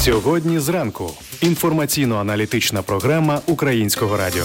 Сьогодні зранку. Інформаційно-аналітична програма Українського радіо.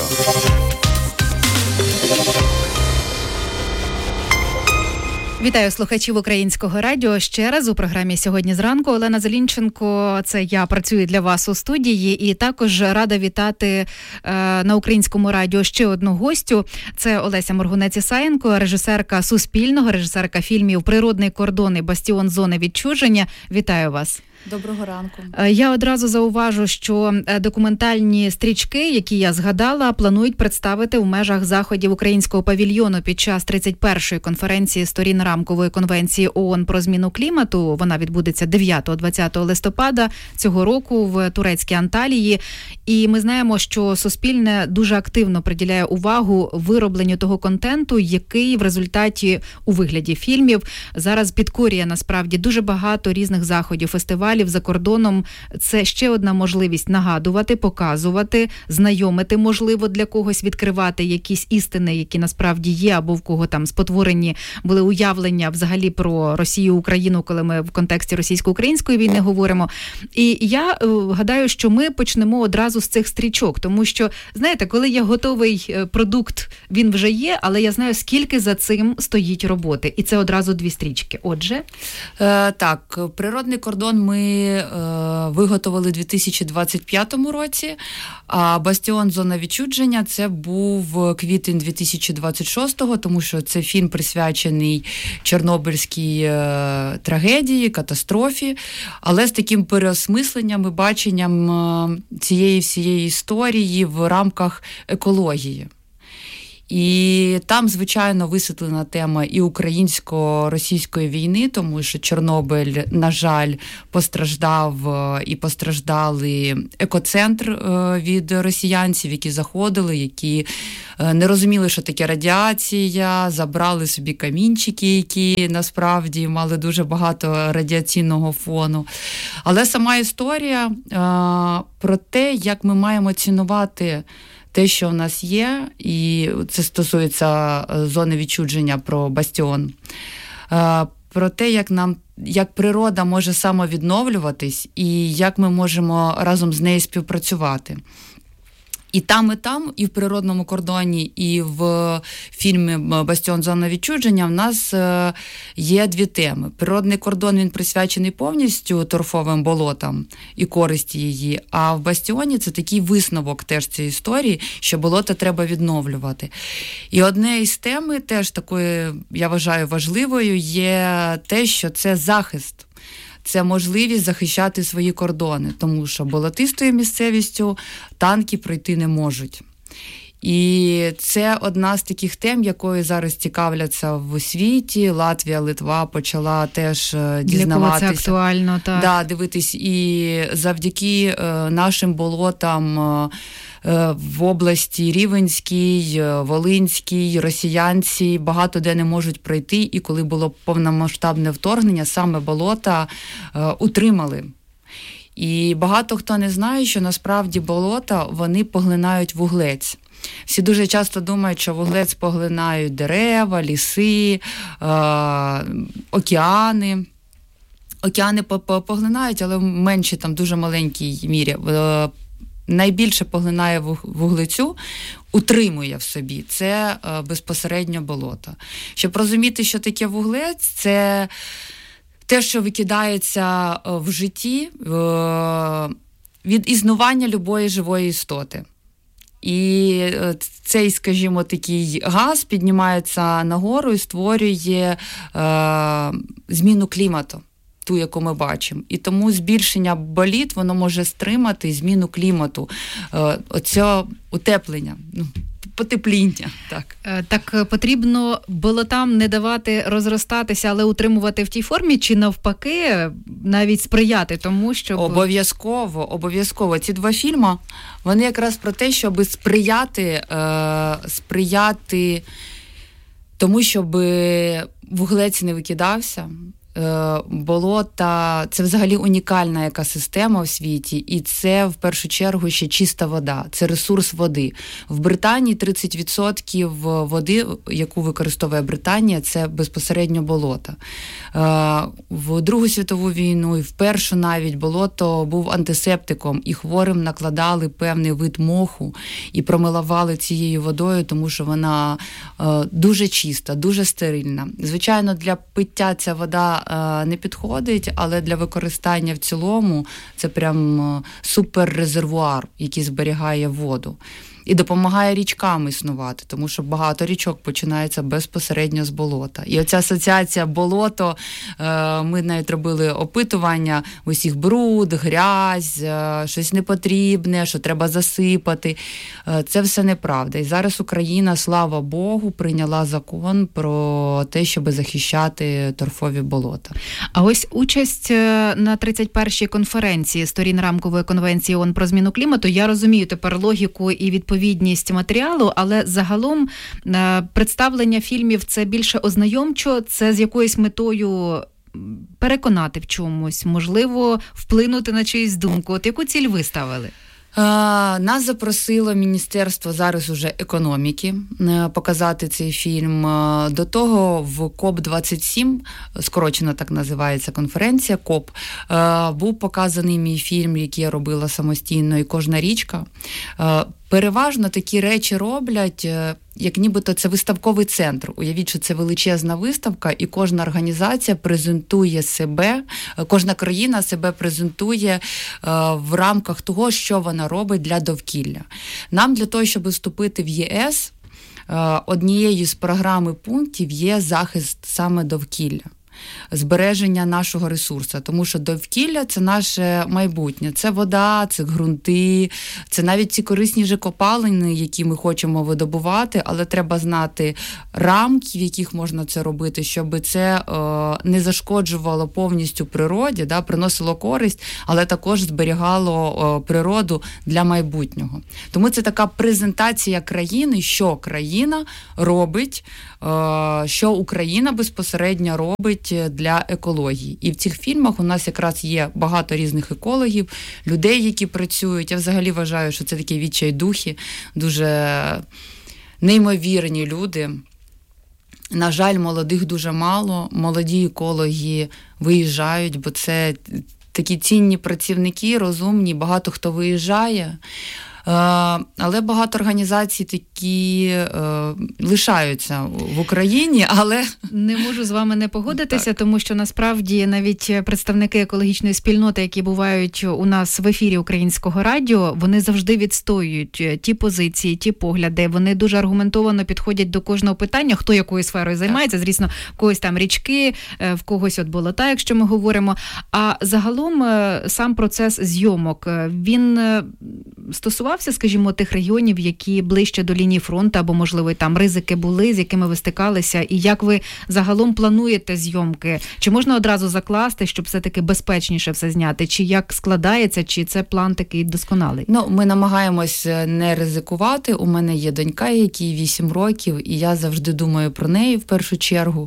Вітаю слухачів Українського радіо. Ще раз у програмі «Сьогодні зранку». Олена Зелінченко, це я, працюю для вас у студії. І також рада вітати на Українському радіо ще одну гостю. Це Олеся Моргунець-Ісаєнко, режисерка Суспільного, режисерка фільмів «Природний кордон» і «Бастіон зони відчуження». Вітаю вас. Доброго ранку. Я одразу зауважу, що документальні стрічки, які я згадала, планують представити в межах заходів українського павільйону під час 31-ї конференції сторін Рамкової конвенції ООН про зміну клімату. Вона відбудеться 9-20 листопада цього року в турецькій Анталії. І ми знаємо, що Суспільне дуже активно приділяє увагу виробленню того контенту, який в результаті у вигляді фільмів зараз підкорює насправді дуже багато різних заходів, фестивалів за кордоном. Це ще одна можливість нагадувати, показувати, знайомити, можливо, для когось відкривати якісь істини, які насправді є, або в кого там спотворені були уявлення взагалі про Росію, Україну, коли ми в контексті російсько-української війни говоримо. І я гадаю, що ми почнемо одразу з цих стрічок, тому що, знаєте, коли є готовий продукт, він вже є, але я знаю, скільки за цим стоїть роботи. І це одразу 2 стрічки. Отже? Так, «Природний кордон» ми виготовили у 2025 році, а «Бастіон. Зона відчуження» це був квітень 2026-го, тому що це фільм присвячений Чорнобильській трагедії, катастрофі, але з таким переосмисленням і баченням цієї всієї історії в рамках екології. І там, звичайно, висвітлена тема і українсько-російської війни, тому що Чорнобиль, на жаль, постраждав і постраждали екоцентр від росіянців, які заходили, які не розуміли, що таке радіація, забрали собі камінчики, які насправді мали дуже багато радіаційного фону. Але сама історія про те, як ми маємо цінувати те, що у нас є, і це стосується зони відчуження про «Бастіон», про те, як природа може самовідновлюватись і як ми можемо разом з нею співпрацювати. І там, і в «Природному кордоні», і в фільмі «Бастіон. Зона відчуження» в нас є 2 теми. «Природний кордон» він присвячений повністю торфовим болотам і користі її, а в «Бастіоні» це такий висновок теж цієї історії, що болота треба відновлювати. І одне із тем, теж такою, я вважаю, важливою, є те, що це захист. Це можливість захищати свої кордони, тому що болотистою місцевістю танки пройти не можуть. І це одна з таких тем, якою зараз цікавляться в світі. Латвія, Литва почала теж дізнаватися. Це актуально, так. Да, дивитись. І завдяки нашим болотам в області Рівненській, Волинській, росіянці багато де не можуть пройти. І коли було повномасштабне вторгнення, саме болота утримали. І багато хто не знає, що насправді болота, вони поглинають вуглець. Всі дуже часто думають, що вуглець поглинають дерева, ліси, океани. Океани поглинають, але в меншій, там, дуже маленькій мірі. Найбільше поглинає вуглецю, утримує в собі. Це безпосередньо болото. Щоб розуміти, що таке вуглець, це те, що викидається в житті від існування любої живої істоти. І цей, скажімо, такий газ піднімається нагору і створює зміну клімату, ту, яку ми бачимо. І тому збільшення боліт, воно може стримати зміну клімату, оце утеплення, потепління. Так потрібно болотам не давати розростатися, але утримувати в тій формі, чи навпаки навіть сприяти тому, щоб... Обов'язково. Ці 2 фільми, вони якраз про те, щоб сприяти тому, щоб вуглець не викидався, болота – це взагалі унікальна екосистема в світі, і це в першу чергу ще чиста вода, це ресурс води. В Британії 30% води, яку використовує Британія, це безпосередньо болота. В Другу світову війну і в Першу навіть болото був антисептиком, і хворим накладали певний вид моху і промивали цією водою, тому що вона дуже чиста, дуже стерильна. Звичайно, для пиття ця вода не підходить, але для використання в цілому це прям суперрезервуар, який зберігає воду. І допомагає річкам існувати, тому що багато річок починається безпосередньо з болота. І оця асоціація болото, ми навіть робили опитування, усіх бруд, грязь, щось непотрібне, що треба засипати. Це все неправда. І зараз Україна, слава Богу, прийняла закон про те, щоб захищати торфові болота. А ось участь на 31-й конференції сторін рамкової конвенції ООН про зміну клімату, я розумію тепер логіку і відповідність матеріалу, але загалом представлення фільмів – це більше ознайомчо, це з якоюсь метою переконати в чомусь, можливо, вплинути на чиюсь думку. От яку ціль ви ставили? Нас запросило Міністерство зараз уже економіки показати цей фільм. До того в КОП-27, скорочено так називається конференція КОП, був показаний мій фільм, який я робила самостійно, і «Кожна річка». Переважно такі речі роблять, як нібито це виставковий центр. Уявіть, що це величезна виставка, і кожна організація презентує себе, кожна країна себе презентує в рамках того, що вона робить для довкілля. Нам для того, щоб вступити в ЄС, однією з програми пунктів є захист саме довкілля. Збереження нашого ресурсу, тому що довкілля – це наше майбутнє, це вода, це ґрунти, це навіть ці корисні же копалини, які ми хочемо видобувати, але треба знати рамки, в яких можна це робити, щоб це не зашкоджувало повністю природі, да, приносило користь, але також зберігало природу для майбутнього. Тому це така презентація країни, що країна робить, що Україна безпосередньо робить для екології. І в цих фільмах у нас якраз є багато різних екологів, людей, які працюють. Я взагалі вважаю, що це такі відчайдухи, дуже неймовірні люди. На жаль, молодих дуже мало. Молоді екологи виїжджають, бо це такі цінні працівники, розумні, багато хто виїжджає. Але багато організацій такі лишаються в Україні, але... Не можу з вами не погодитися, тому що насправді навіть представники екологічної спільноти, які бувають у нас в ефірі Українського радіо, вони завжди відстоюють ті позиції, ті погляди. Вони дуже аргументовано підходять до кожного питання, хто якою сферою займається. Звісно, в когось там річки, в когось от болота, якщо ми говоримо. А загалом сам процес зйомок, він стосувався, скажімо, тих регіонів, які ближче до лінії фронту, або, можливо, там ризики були, з якими ви стикалися, і як ви загалом плануєте зйомки? Чи можна одразу закласти, щоб все-таки безпечніше все зняти? Чи як складається, чи це план такий досконалий? Ми намагаємось не ризикувати. У мене є донька, якій 8 років, і я завжди думаю про неї в першу чергу.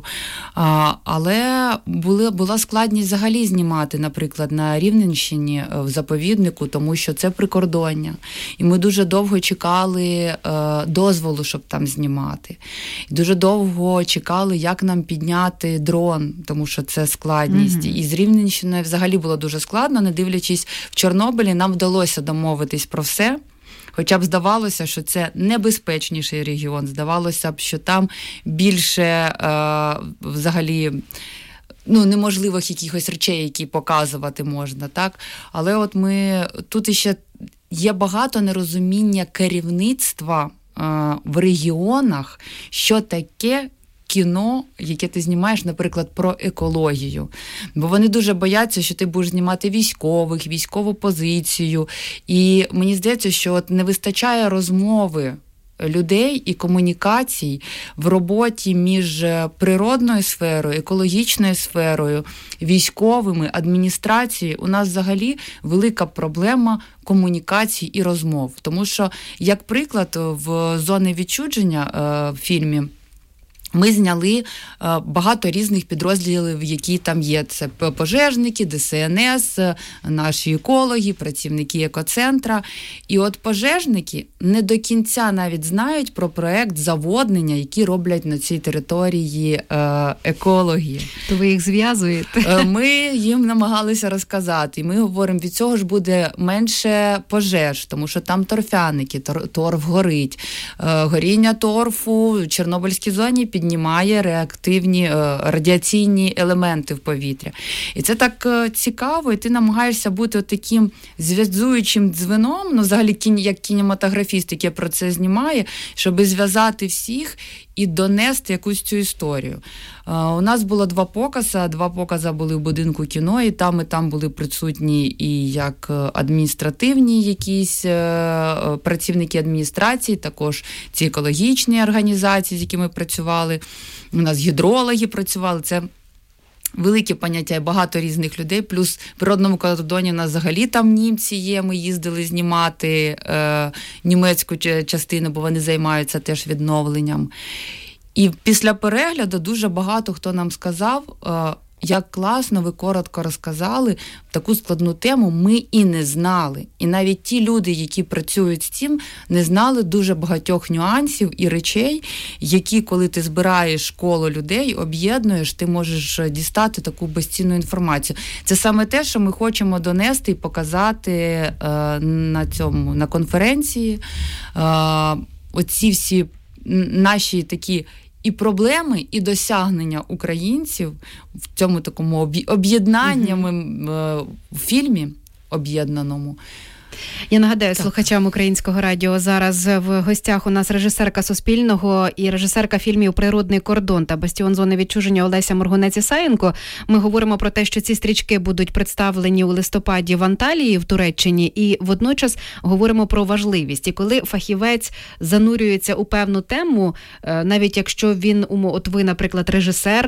Але була складність взагалі знімати, наприклад, на Рівненщині в заповіднику, тому що це прикордоння. І ми дуже довго чекали дозволу, щоб там знімати. І дуже довго чекали, як нам підняти дрон, тому що це складність. Mm-hmm. І з Рівненщиною взагалі було дуже складно, не дивлячись в Чорнобилі, нам вдалося домовитись про все. Хоча б здавалося, що це небезпечніший регіон, здавалося б, що там більше взагалі неможливих якихось речей, які показувати можна, так? Але от тут іще є багато нерозуміння керівництва в регіонах, що таке кіно, яке ти знімаєш, наприклад, про екологію. Бо вони дуже бояться, що ти будеш знімати військових, військову позицію. І мені здається, що от не вистачає розмови людей і комунікацій в роботі між природною сферою, екологічною сферою, військовими, адміністрацією. У нас взагалі велика проблема комунікацій і розмов. Тому що, як приклад, в «Зоні відчуження» в фільмі ми зняли багато різних підрозділів, які там є. Це пожежники, ДСНС, наші екологи, працівники екоцентра. І от пожежники не до кінця навіть знають про проект заводнення, який роблять на цій території екологи. То ви їх зв'язуєте? Ми їм намагалися розказати. І ми говоримо, від цього ж буде менше пожеж, тому що там торфяники, торф горить. Горіння торфу в Чорнобильській зоні піднімає реактивні радіаційні елементи в повітря. І це так цікаво, і ти намагаєшся бути таким зв'язуючим дзвіном, взагалі як кінематографіст, який про це знімає, щоб зв'язати всіх і донести якусь цю історію. У нас було 2 покази. 2 покази були в будинку кіно, і там були присутні і як адміністративні якісь працівники адміністрації, також ці екологічні організації, з якими працювали. У нас гідрологи працювали. Це велике поняття, багато різних людей, плюс в природному кордоні у нас взагалі там німці є, ми їздили знімати німецьку частину, бо вони займаються теж відновленням. І після перегляду дуже багато хто нам сказав, як класно ви коротко розказали таку складну тему, ми і не знали. І навіть ті люди, які працюють з цим, не знали дуже багатьох нюансів і речей, які, коли ти збираєш коло людей, об'єднуєш, ти можеш дістати таку безцінну інформацію. Це саме те, що ми хочемо донести і показати на конференції. Оці всі наші такі і проблеми, і досягнення українців в цьому такому об'єднанні в фільмі об'єднаному. Я нагадаю слухачам Українського радіо, зараз в гостях у нас режисерка Суспільного і режисерка фільмів «Природний кордон» та «Бастіон зони відчуження» Олеся Моргунець-Ісаєнко. Ми говоримо про те, що ці стрічки будуть представлені у листопаді в Анталії, в Туреччині, і водночас говоримо про важливість. І коли фахівець занурюється у певну тему, навіть якщо він, от ви, наприклад, режисер,